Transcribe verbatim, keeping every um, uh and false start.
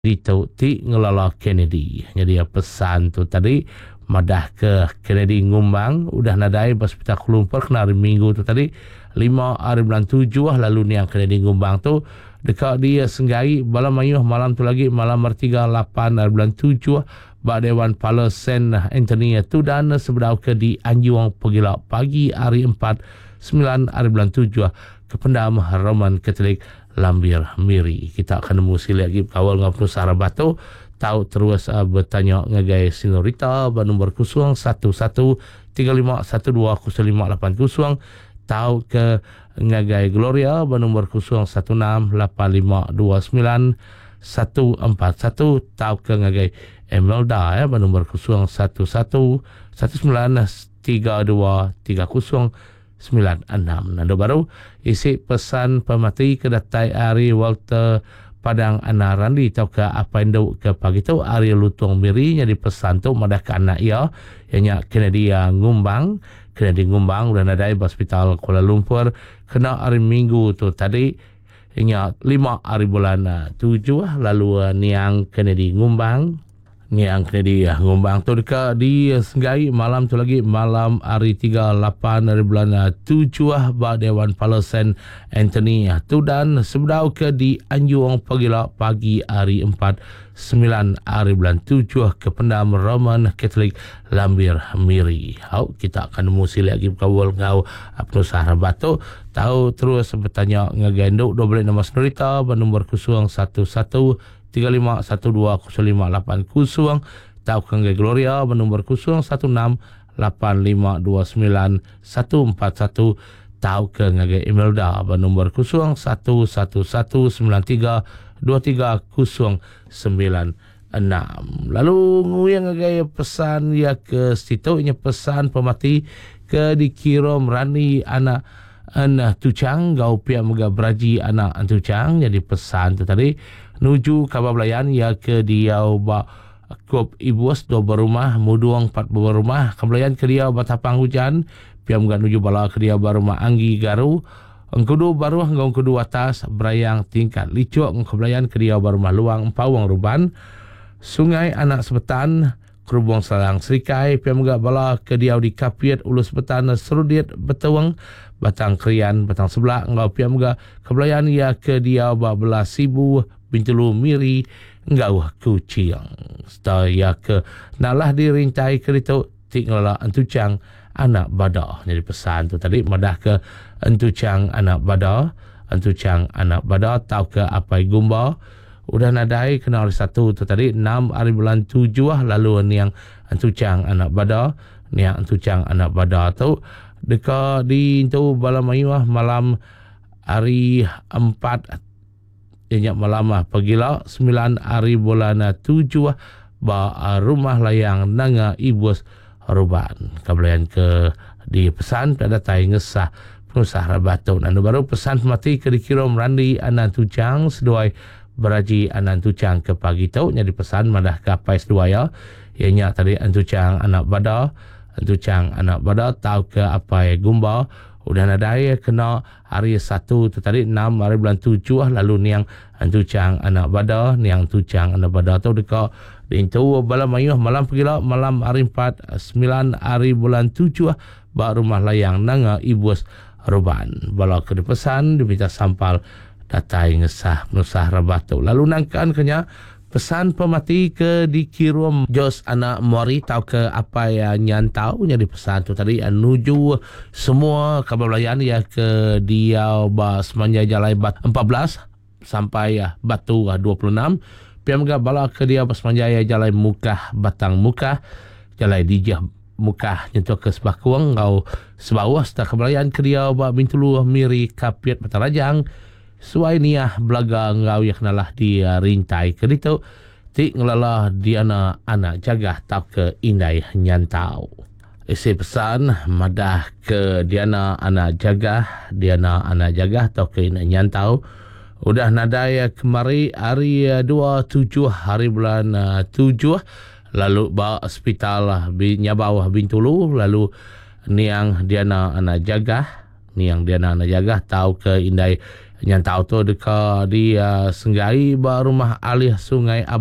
Dito ti ngelala Kennedy. Jadi ya pesan tu tadi madah ke Kennedy ngumbang udah nadai hospital Kuala Lumpur kena hari Minggu tu tadi lima hari bulan tujuh lalu ni yang Kennedy ngumbang tu dekat dia Senggai malam mayuh malam tu lagi malam bertiga lapan hari bulan tujuh Bak Dewan Pala Saint Anthony tu dan sebedau ke di Anjuang Pegila pagi hari empat sembilan hari bulan tujuh ke Pendam Roman Katolik Lambir Miri. Kita akan musi lagi kawal ngapnu Sarah Batu tahu terus uh, bertanya ngagai Sinorita bernombor kosong satu satu tiga lima satu dua kosong lima lapan kosong tahu ke ngagai Gloria bernombor kosong satu enam lapan lima dua sembilan satu empat satu tahu ke ngagai Emelda ya bernombor kosong satu satu satu sembilan tiga dua tiga kosong sembilan enam. Nando baru isi pesan pemati kedatai Ari Walter Padang Anaran di tau ke apa yang ke pagi tu Ari Lutung Miri jadi pesan tu madah ke anak ia ianya Kennedy ngumbang Kennedy ngumbang udah nadai hospital Kuala Lumpur kena hari Minggu tu tadi ianya lima hari bulan tujuh lalu niang Kennedy ngumbang Niang Kennedy ya, ngumbang tu dekat di Senggai malam tu lagi malam hari tiga lapan hari bulan tujuh Bak Dewan Pala Saint Anthony tu dan sebedau ke di Anjuang Pegila pagi hari empat sembilan hari bulan tujuh ke Pendam Roman Katolik Lambir Miri. Hau kita akan musi lagi kawal ngau Abnu Sahra Batu tahu terus bertanya ngagenduk dua belas nama senorita bernombor kosong satu satu tiga lima satu dua kosong lima lapan kosong tahu ke Gloria bernombor kosong satu enam lapan lima dua sembilan satu empat satu tahu ke ngagai Imelda bernombor kosong satu satu satu sembilan tiga dua tiga kosong sembilan enam. Lalu nguyang ngagai pesan ya ke situ nya pesan pemati ke dikirom rani anak anak tucang gau pihak mega beraji anak tucang jadi pesan tu tadi nuju kabar belayan ya ke dia ba kop ibus do berumah muduang empat berumah kembalian ke dia batapang hujan piam gan nuju bala ke dia berumah anggi garu engkudu baru ngau kudu atas berayang tingkat licuk kembalian ke dia berumah luang empawang ruban sungai anak sebetan kerubung salang serikai piam ga bala ke dia di kapiat ulus sebetan serudiat betawang batang krian batang sebelah ngau piam ga kembalian ya ke dia ba belas sibu Bintulu Miri ngau kuciang setaya ke nalah dirintai kerita tinggalah entucang anak badah. Jadi pesan tu tadi madah ke entucang anak badah entucang anak badah tahu ke apa gumba udah nadai kena oleh satu tu tadi enam hari bulan tujuh lalu ni yang entucang anak badah ni yang entucang anak badah tu dekat di tu Balamayuah malam hari empat Inyak malamah pagila sembilan hari bulan tujuh ba rumah layang nanga ibus ruban kabelayan ke di pesan pada tai ngesah penusah rabatu anu baru pesan mati ke dikirom randi anan tucang seduai beraji anan tucang ke pagi tau nya di pesan madah kapai sedua ya ianya tadi antucang anak bada antucang anak bada tahu ke apa gumba udah nadai kena hari satu tu tadi enam hari bulan tujuh lalu niang antucang anak bada niang tucang anak bada tu dekat di itu bala mayuh malam pagila malam hari empat sembilan hari bulan tujuh ba rumah layang nanga ibus ruban bala ke pesan diminta sampal datai ngesah nusah rabatu lalu nangkan kenya pesan pemati ke dikirim Jos anak Mori tahu ke apa yang nyantau jadi pesan tu tadi menuju semua kabar belayan ya ke dia bas manja jalai bat empat belas sampai ya batu dua puluh enam piam ga bala ke dia bas manja ya jalai muka batang muka jalai dijah muka nyentuh ke sebah kuang ngau sebawah setelah kebelayan ke dia ba Bintulu Miri kapiat Batarajang suai niah belaga ngau yak nalah dia rintai ke ditu ti ngelalah diana anak jagah tau ke indai nyantau isi pesan madah ke diana anak jagah diana anak jagah tau ke indai nyantau udah nadai kemari hari dua puluh tujuh hari bulan tujuh lalu ba hospital nyabawah Bintulu lalu niang diana anak jagah niang diana anak jagah tau ke indai Yang tahu tu dekat di uh, Senggai ba rumah alih sungai